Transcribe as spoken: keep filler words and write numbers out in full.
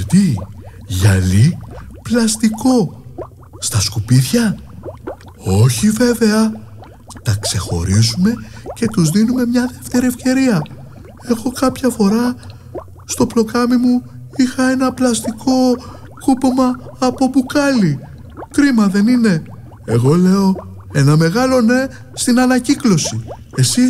Τι, γυαλί, πλαστικό. Στα σκουπίδια? Όχι βέβαια. Τα ξεχωρίζουμε και τους δίνουμε μια δεύτερη ευκαιρία. Έχω κάποια φορά στο πλοκάμι μου είχα ένα πλαστικό κούπομα από μπουκάλι. Κρίμα δεν είναι? Εγώ λέω ένα μεγάλο ναι στην ανακύκλωση. Εσείς?